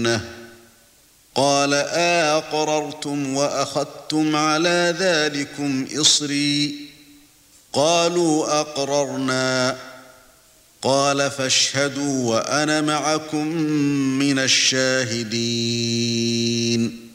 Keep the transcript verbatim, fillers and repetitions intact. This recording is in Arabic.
قال أأقررتم وأخذتم على ذلكم إصري قالوا أقررنا قال فاشهدوا وأنا معكم من الشاهدين